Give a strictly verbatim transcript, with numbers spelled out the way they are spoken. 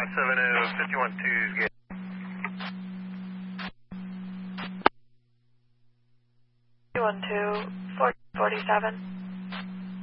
seven zero, fifty-one two's gate. fifty-one two, forty forty-seven.